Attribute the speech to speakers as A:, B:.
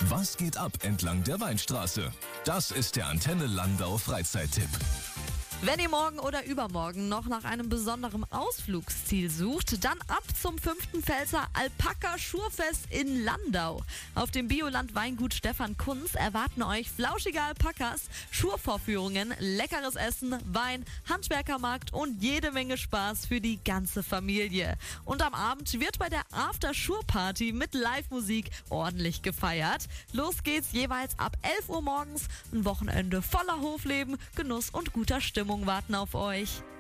A: Was geht ab entlang der Weinstraße? Das ist der Antenne Landau Freizeittipp.
B: Wenn ihr morgen oder übermorgen noch nach einem besonderen Ausflugsziel sucht, dann ab zum 5. Pfälzer Alpaka-Schurfest in Landau. Auf dem Bioland Weingut Stefan Kunz erwarten euch flauschige Alpakas, Schurvorführungen, leckeres Essen, Wein, Handwerkermarkt und jede Menge Spaß für die ganze Familie. Und am Abend wird bei der After-Schur-Party mit Live-Musik ordentlich gefeiert. Los geht's jeweils ab 11 Uhr morgens. Ein Wochenende voller Hofleben, Genuss und guter Stimmung warten auf euch.